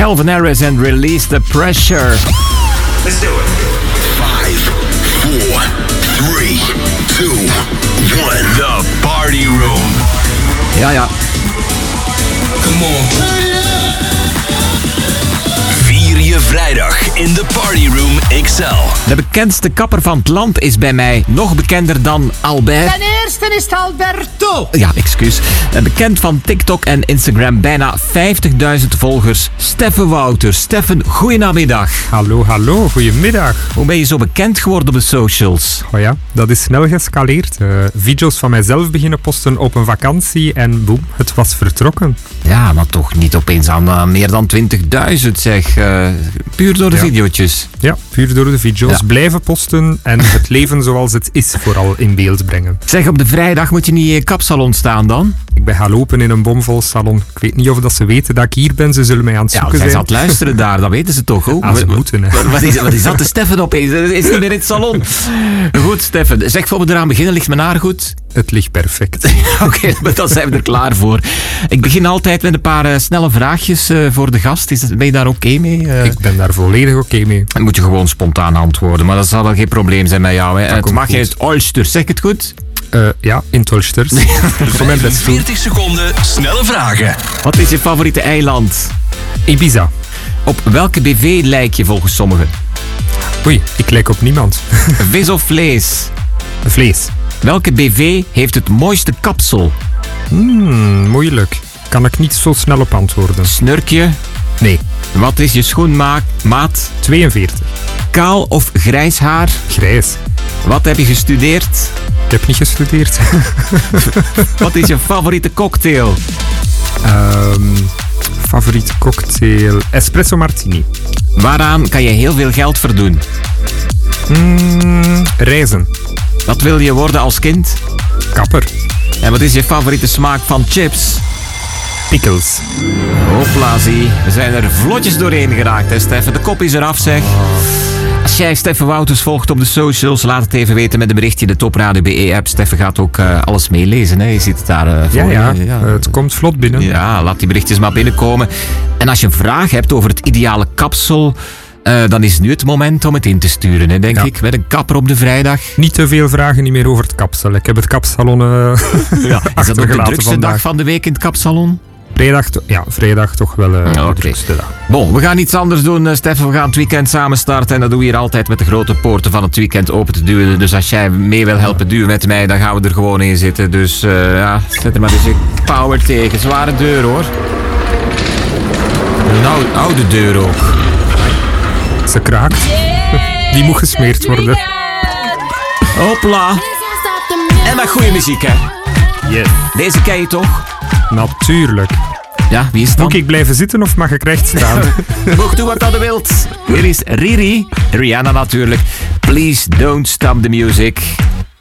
Calvin Harris and Release the Pressure. Let's do it. 5, 4, 3, 2, 1. The Party Room. Ja. Come on. Vier je vrijdag in de Party Room XL. De bekendste kapper van het land is bij mij nog bekender dan Albert. Ten eerste is het Alberto. Ja, excuus. Bekend van TikTok en Instagram. Bijna 50.000 volgers. Steffen Wouters. Steffen, goeienamiddag. Hallo, goedemiddag. Hoe ben je zo bekend geworden op de socials? Oh ja, dat is snel geëscaleerd. Video's van mijzelf beginnen posten op een vakantie en boem, het was vertrokken. Ja, maar toch niet opeens aan meer dan 20.000 zeg. Puur door de video's. Ja, puur door de video's. Ja. Blijven posten en het leven zoals het is vooral in beeld brengen. Zeg, op de vrijdag moet je niet in je kapsalon staan dan? Ik ben gaan lopen in een bomvol salon. Ik weet niet of dat ze weten dat ik hier ben. Ze zullen mij aan het zoeken zij zijn. zat luisteren daar, dat weten ze toch ook? Ze moeten, hè. Wat is dat de Steffen opeens? Is niet meer in het salon. Goed, Steffen. Zeg, voor we eraan beginnen, ligt mijn haar goed? Het ligt perfect. Oké, dan zijn we er klaar voor. Ik begin altijd met een paar snelle vraagjes voor de gast. Ben je daar oké mee? Ik ben daar volledig oké mee. Dan moet je gewoon spontaan antwoorden, maar dat zal wel geen probleem zijn met jou. Hè. Het komt mag je goed. het Ulster, zeg het goed? Ja, in Tolsters. Voor mijn best doen. 40 seconden snelle vragen. Wat is je favoriete eiland? Ibiza. Op welke BV lijk je volgens sommigen? Oei, ik lijk op niemand. Vis of vlees? Vlees. Welke BV heeft het mooiste kapsel? Moeilijk. Kan ik niet zo snel op antwoorden. Snurkje? Nee. Wat is je schoenmaat? 42. Kaal of grijs haar? Grijs. Wat heb je gestudeerd? Ik heb niet gestudeerd. Wat is je favoriete cocktail? Favoriete cocktail? Espresso martini. Waaraan kan je heel veel geld verdoen? Reizen. Wat wil je worden als kind? Kapper. En wat is je favoriete smaak van chips? Pickles. Hopla, zie. We zijn er vlotjes doorheen geraakt, hè, Steffen. De kop is eraf, zeg. Als jij Steffen Wouters volgt op de socials, laat het even weten met een berichtje in de Top Radio BE-app. Steffen gaat ook alles meelezen, hè. Je ziet het daar voor Ja, je. het komt vlot binnen. Ja, laat die berichtjes maar binnenkomen. En als je een vraag hebt over het ideale kapsel, dan is nu het moment om het in te sturen, hè, denk ik. Met een kapper op de vrijdag. Niet te veel vragen, niet meer over het kapsel. Ik heb het kapsalon Is dat ook de achtergelaten drukste vandaag. dag van de week in het kapsalon? Vrijdag toch wel de Oké. drukste dag. Bon, we gaan iets anders doen, Steffen. We gaan het weekend samen starten. En dat doen we hier altijd met de grote poorten van het weekend open te duwen. Dus als jij mee wil helpen duwen met mij, dan gaan we er gewoon in zitten. Dus zet er maar eens je power tegen. Zware deur, hoor. Een oude deur ook. Ze kraakt. Die moet gesmeerd worden. Hopla. En met goede muziek, hè. Yes. Deze ken je toch? Natuurlijk. Ja, wie is het dan? Moet ik blijven zitten of mag ik recht staan? Mocht doen wat dat wilt. Hier is Riri. Rihanna natuurlijk. Please don't stop the music.